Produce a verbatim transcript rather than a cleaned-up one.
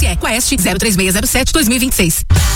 Quest zero três seis zero sete dois mil e vinte e seis.